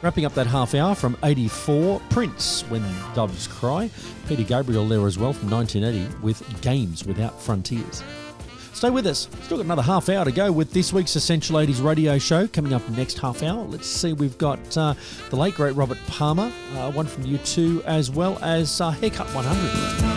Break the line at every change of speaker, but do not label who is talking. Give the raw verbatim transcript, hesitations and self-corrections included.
Wrapping up that half hour from eighty-four, Prince, When Doves Cry. Peter Gabriel there as well from nineteen eighty with Games Without Frontiers. Stay with us. Still got another half hour to go with this week's Essential eighties radio show. Coming up next half hour, let's see, we've got uh, the late, great Robert Palmer, uh, one from U two, as well as uh, Haircut one hundred.